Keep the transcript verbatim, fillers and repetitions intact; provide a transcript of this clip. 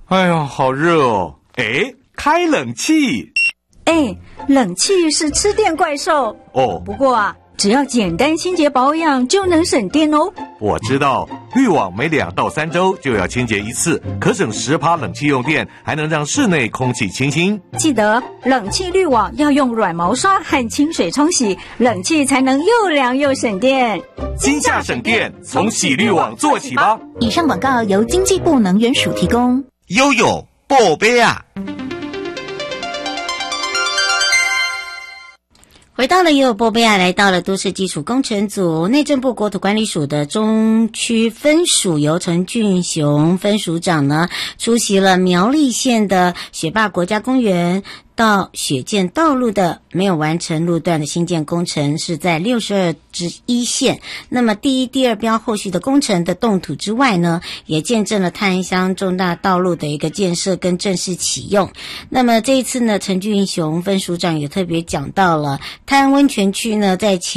哎呀，好热哦！哎，开冷气。 哎，冷气是吃电怪兽哦。 不过啊，只要简单清洁保养就能省电哦。 我知道，滤网每两到三周就要清洁一次，可省十趴冷气用电，还能让室内空气清新。 记得冷气滤网要用软毛刷和清水冲洗，冷气才能又凉又省电。 今夏省电，从洗滤网做起吧。 以上广告由经济部能源署提供。 悠悠宝贝啊！ 回到了悠悠波贝亚，来到了都市基础工程组，内政部国土管理署的中区分署由陈俊雄分署长呢出席了苗栗县的雪霸国家公园到雪见道路的没有完成路段的新建工程，是在六十二之一线。那么第一、第二标后续的工程的动土之外呢，也见证了泰安乡重大道路的一个建设跟正式启用。那么这一次呢，陈俊雄分署长也特别讲到了泰安温泉区呢，在前